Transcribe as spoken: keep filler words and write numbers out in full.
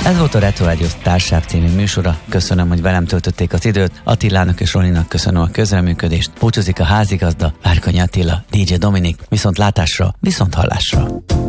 Ez volt a Retro Rádió Társaság című műsora. Köszönöm, hogy velem töltötték az időt. Attilának és Rolinak köszönöm a közreműködést. Búcsúzik a házigazda, Várkonyi Attila, dé dzsé Dominik. Viszont látásra, viszont hallásra.